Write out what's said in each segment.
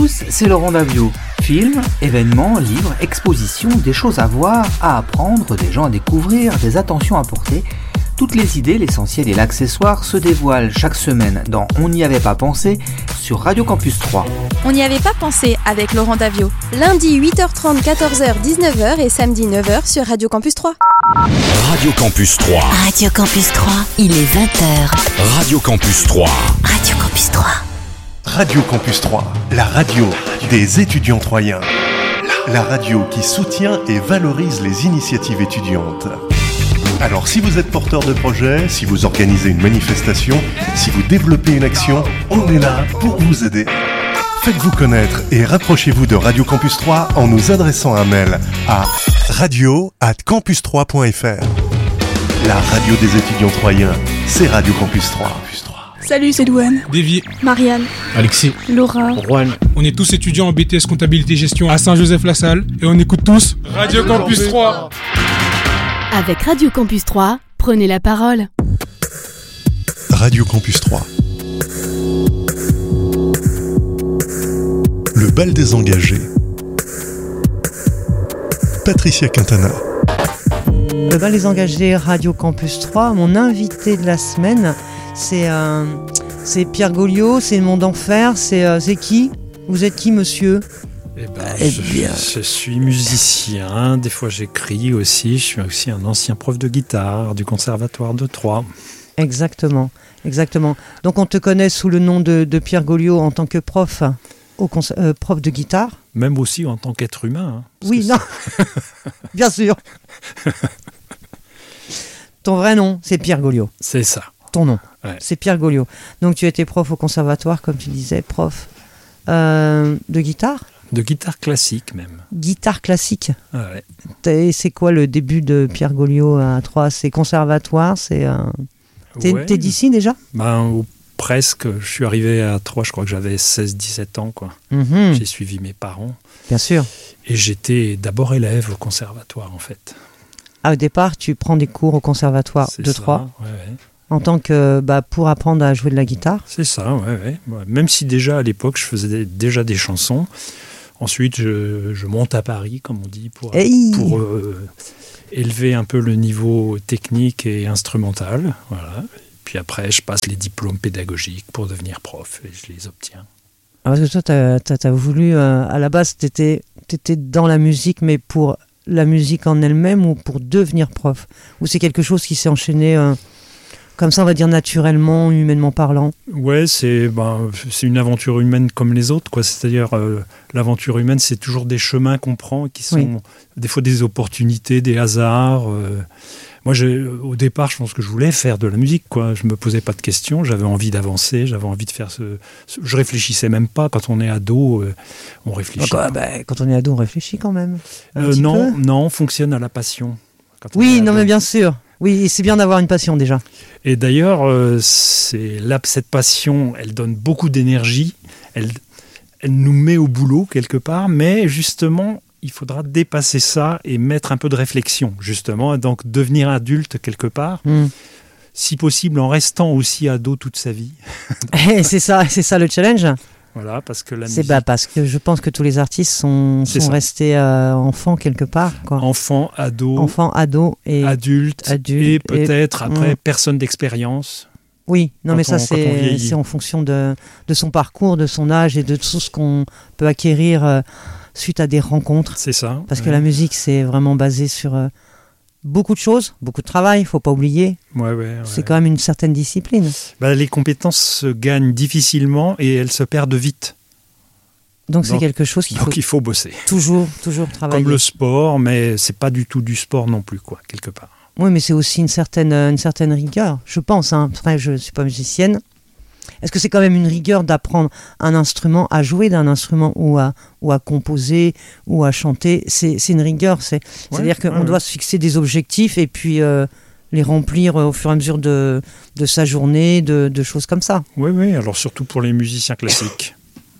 tous, c'est Laurent Davio. Films, événements, livres, expositions, des choses à voir, à apprendre, des gens à découvrir, des attentions à porter. Toutes les idées, l'essentiel et l'accessoire se dévoilent chaque semaine dans On n'y avait pas pensé sur Radio Campus 3. On n'y avait pas pensé avec Laurent Davio. Lundi 8h30, 14h, 19h et samedi 9h sur Radio Campus 3. Radio Campus 3. Radio Campus 3, il est 20h. Radio Campus 3. Radio Campus 3. Radio Campus 3, la radio des étudiants troyens. La radio qui soutient et valorise les initiatives étudiantes. Alors si vous êtes porteur de projet, si vous organisez une manifestation, si vous développez une action, on est là pour vous aider. Faites-vous connaître et rapprochez-vous de Radio Campus 3 en nous adressant un mail à radio@campus3.fr. La radio des étudiants troyens, c'est Radio Campus 3. Salut, c'est Douane. Davy, Marianne. Alexis, Laura. Juan. On est tous étudiants en BTS Comptabilité Gestion à Saint-Joseph-la-Salle et on écoute tous Radio Campus 3. Avec Radio Campus 3, prenez la parole. Radio Campus 3. Le bal des engagés. Patricia Quintana. Le bal des engagés Radio Campus 3, mon invité de la semaine, c'est Pierre Goliot, c'est le Monde d'Enfer, c'est qui ? Vous êtes qui, monsieur ? Je suis musicien, des fois j'écris aussi, je suis aussi un ancien prof de guitare du conservatoire de Troyes. Exactement. Donc on te connaît sous le nom de Pierre Goliot en tant que prof, prof de guitare. Même aussi en tant qu'être humain. Oui, non, bien sûr. Ton vrai nom, c'est Pierre Goliot. C'est ça. Ton nom, ouais. C'est Pierre Goliot. Donc tu étais prof au conservatoire, comme tu disais, prof de guitare ? De guitare classique même. Guitare classique. Ouais. Et c'est quoi le début de Pierre Goliot à Troyes ? C'est conservatoire, T'es d'ici déjà ? Presque. Je suis arrivé à Troyes, je crois que j'avais 16-17 ans. Quoi. Mm-hmm. J'ai suivi mes parents. Bien sûr. Et j'étais d'abord élève au conservatoire en fait. Au départ, tu prends des cours au conservatoire de Troyes. Ouais. En tant que pour apprendre à jouer de la guitare. C'est ça, ouais. Même si déjà à l'époque je faisais déjà des chansons. Ensuite, je monte à Paris, comme on dit, pour élever un peu le niveau technique et instrumental. Voilà. Puis après, je passe les diplômes pédagogiques pour devenir prof et je les obtiens. Parce que toi, t'as voulu, à la base, t'étais dans la musique, mais pour la musique en elle-même ou pour devenir prof ? Ou c'est quelque chose qui s'est enchaîné comme ça, on va dire naturellement, humainement parlant. Ouais, c'est une aventure humaine comme les autres, quoi. C'est-à-dire, l'aventure humaine, c'est toujours des chemins qu'on prend qui sont des fois des opportunités, des hasards. Moi, au départ, je pense que je voulais faire de la musique, quoi. Je me posais pas de questions, j'avais envie d'avancer, j'avais envie de faire je réfléchissais même pas. Quand on est ado, on réfléchit. Quand on est ado, on réfléchit quand même. Non, on fonctionne à la passion. Mais bien sûr. Oui, c'est bien d'avoir une passion déjà. Et d'ailleurs, cette passion, elle donne beaucoup d'énergie, elle nous met au boulot quelque part, mais justement, il faudra dépasser ça et mettre un peu de réflexion, justement, donc devenir adulte quelque part, si possible en restant aussi ado toute sa vie. C'est ça le challenge. Voilà, parce que la musique... parce que je pense que tous les artistes sont restés enfants quelque part, quoi. Enfants, ados et adultes et peut-être après personne d'expérience. Oui, mais ça c'est en fonction de son parcours, de son âge et de tout ce qu'on peut acquérir suite à des rencontres. C'est ça. Parce que la musique c'est vraiment basé sur beaucoup de choses, beaucoup de travail, il ne faut pas oublier. Ouais. C'est quand même une certaine discipline. Les compétences se gagnent difficilement et elles se perdent vite. Donc c'est quelque chose il faut bosser. Toujours travailler. Comme le sport, mais c'est pas du tout du sport non plus, quoi, quelque part. Oui, mais c'est aussi une certaine rigueur, je pense. Après, je ne suis pas musicienne. Est-ce que c'est quand même une rigueur d'apprendre un instrument, à jouer d'un instrument ou à composer ou à chanter ? C'est une rigueur. C'est-à-dire qu'on doit se fixer des objectifs et puis les remplir au fur et à mesure de sa journée, de choses comme ça. Oui, alors surtout pour les musiciens classiques.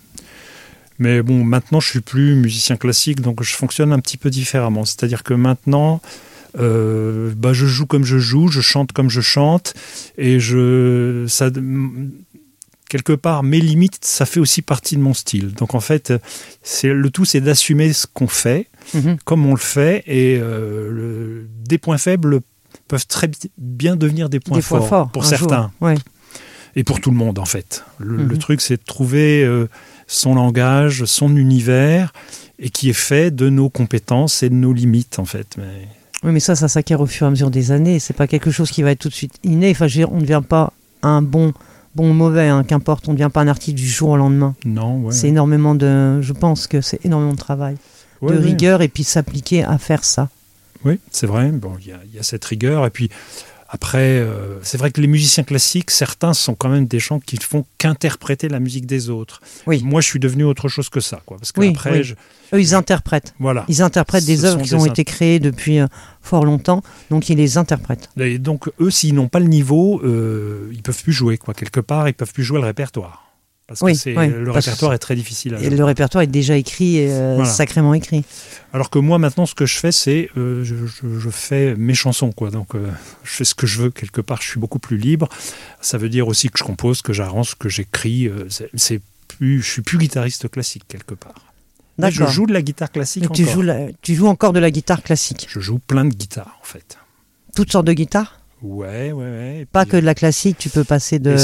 Mais bon, maintenant, je ne suis plus musicien classique, donc je fonctionne un petit peu différemment. C'est-à-dire que maintenant... je joue comme je joue, je chante comme je chante, et quelque part, mes limites, ça fait aussi partie de mon style. Donc en fait, le tout, c'est d'assumer ce qu'on fait, comme on le fait, et des points faibles peuvent très bien devenir des points forts pour certains. Ouais. Et pour tout le monde, en fait. Le truc, c'est de trouver son langage, son univers, et qui est fait de nos compétences et de nos limites, en fait. Oui, mais ça s'acquiert au fur et à mesure des années. C'est pas quelque chose qui va être tout de suite inné. Enfin, on ne devient pas un bon ou mauvais, hein, qu'importe. On ne devient pas un artiste du jour au lendemain. Non, ouais. C'est énormément je pense que c'est énormément de travail, de rigueur, et puis s'appliquer à faire ça. Oui, c'est vrai. Bon, il y a cette rigueur, et puis après, c'est vrai que les musiciens classiques, certains sont quand même des gens qui ne font qu'interpréter la musique des autres. Oui. Moi, je suis devenu autre chose que ça, quoi. Parce que après, eux, ils interprètent. Voilà. Ils interprètent des œuvres qui ont été créées depuis fort longtemps, donc ils les interprètent. Et donc, eux, s'ils n'ont pas le niveau, ils peuvent plus jouer, quoi. Quelque part, ils peuvent plus jouer le répertoire. Parce que le répertoire est très difficile à jouer. Le répertoire est déjà écrit, sacrément écrit. Alors que moi, maintenant, ce que je fais, c'est je fais mes chansons, quoi. Donc, je fais ce que je veux, quelque part. Je suis beaucoup plus libre. Ça veut dire aussi que je compose, que j'arrange, que j'écris. Je suis plus guitariste classique, quelque part. Mais je joue de la guitare classique donc encore. Tu joues encore de la guitare classique? Je joue plein de guitares, en fait. Toutes sortes de guitares? Ouais. Pas que de la classique, tu peux passer de...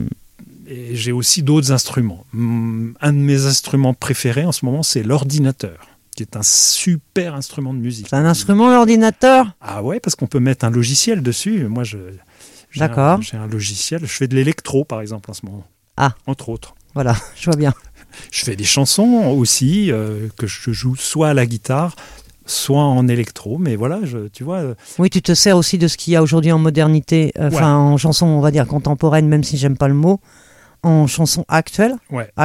Et j'ai aussi d'autres instruments. Un de mes instruments préférés en ce moment, c'est l'ordinateur, qui est un super instrument de musique. C'est un instrument, l'ordinateur? Ah ouais, parce qu'on peut mettre un logiciel dessus. Moi, j'ai un logiciel. Je fais de l'électro, par exemple, en ce moment. Ah. Entre autres. Voilà, je vois bien. Je fais des chansons aussi, que je joue soit à la guitare, soit en électro, mais voilà, tu vois... Oui, tu te sers aussi de ce qu'il y a aujourd'hui en modernité, en chanson, on va dire, contemporaine, même si j'aime pas le mot, en chanson actuelle,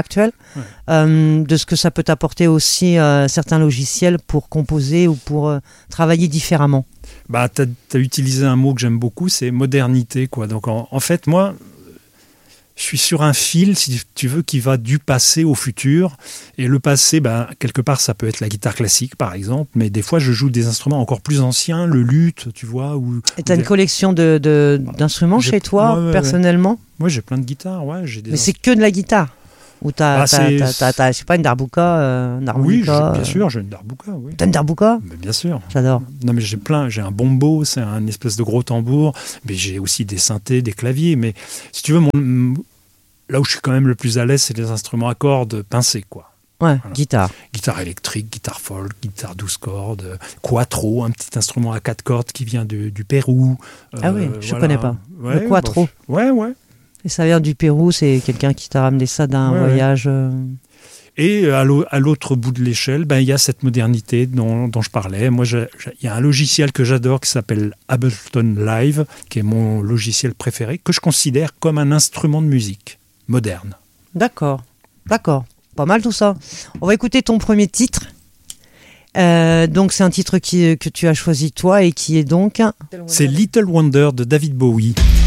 de ce que ça peut t'apporter aussi certains logiciels pour composer ou pour travailler différemment. Bah, t'as utilisé un mot que j'aime beaucoup, c'est modernité, quoi. Donc en fait, moi, je suis sur un fil, si tu veux, qui va du passé au futur. Et le passé, quelque part, ça peut être la guitare classique, par exemple. Mais des fois, je joue des instruments encore plus anciens, le luth, tu vois. Et tu as une collection d'instruments chez toi, personnellement? Moi, j'ai plein de guitares, Mais c'est que de la guitare? Ou t'as, je sais pas, une darbuka, une harmonica? Oui, bien sûr, j'ai une darbuka, oui. T'as une darbuka? Mais bien sûr. J'adore. Non, mais j'ai un bombo, c'est un espèce de gros tambour, mais j'ai aussi des synthés, des claviers, mais si tu veux, là où je suis quand même le plus à l'aise, c'est les instruments à cordes pincés, quoi. Ouais, voilà. Guitare. Guitare électrique, guitare folk, guitare 12 cordes, quattro, un petit instrument à 4 cordes qui vient du Pérou. Ah oui, je ne connais pas. Ouais, le quattro. Ouais. Et ça vient du Pérou, c'est quelqu'un qui t'a ramené ça d'un voyage. Et à l'autre bout de l'échelle, il y a cette modernité dont je parlais. Moi, il y a un logiciel que j'adore qui s'appelle Ableton Live, qui est mon logiciel préféré, que je considère comme un instrument de musique moderne. D'accord. Pas mal tout ça. On va écouter ton premier titre. Donc c'est un titre que tu as choisi toi et qui est donc... C'est Little Wonder de David Bowie.